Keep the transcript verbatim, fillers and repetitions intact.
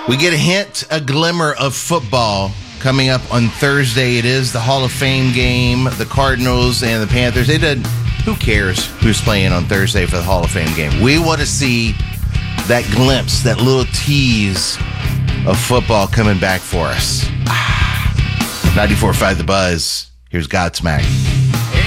We get a hint, a glimmer of football coming up on Thursday. It is the Hall of Fame game, the Cardinals and the Panthers. It did, who cares who's playing on Thursday for the Hall of Fame game? We want to see that glimpse, that little tease of football coming back for us. ninety-four point five The Buzz. Here's Godsmack.